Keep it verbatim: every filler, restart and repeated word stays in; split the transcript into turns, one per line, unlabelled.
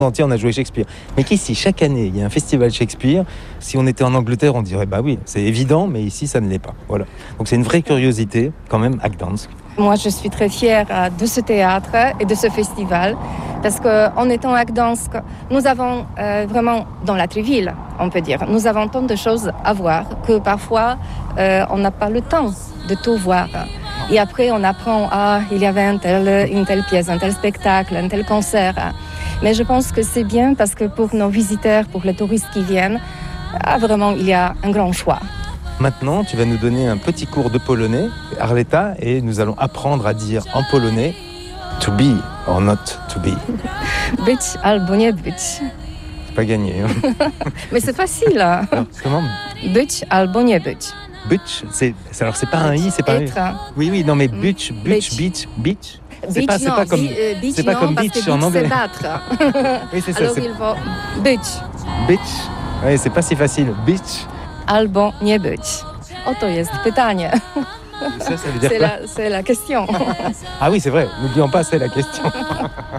entier, on a joué Shakespeare. Mais qu'ici, chaque année, il y a un festival Shakespeare. Si on était en Angleterre, on dirait, bah oui, c'est évident, mais ici, ça ne l'est pas. Voilà. Donc c'est une vraie curiosité, quand même, à Gdansk.
Moi, je suis très fière de ce théâtre et de ce festival, parce qu'en étant à Gdansk, nous avons euh, vraiment, dans la ville, on peut dire, nous avons tant de choses à voir que parfois, euh, on n'a pas le temps de tout voir. Et après, on apprend, ah, il y avait un tel, une telle pièce, un tel spectacle, un tel concert. Mais je pense que c'est bien parce que pour nos visiteurs, pour les touristes qui viennent, ah, vraiment, il y a un grand choix.
Maintenant, tu vas nous donner un petit cours de polonais, Arleta, et nous allons apprendre à dire en polonais « to be or not to be ».
Być albo nie być.
C'est pas gagné. Hein.
Mais c'est facile.
Alors, comment ?
Być albo nie być.
Butch, c'est, alors c'est pas un i, c'est pas
Être.
un... Oui, oui, non mais butch, butch, beach, beach. C'est pas, c'est pas comme,
beach,
c'est pas
non,
comme
parce
beach
que
en anglais.
C'est battre.
Oui, c'est ça.
Alors
C'est...
il faut być.
Beach. Oui, c'est pas si facile. Beach.
Albo nie być. Oto jest pytanie.
Ça, ça veut dire
c'est,
quoi ?
la, c'est la question.
Ah oui, c'est vrai. N'oublions pas, c'est la question.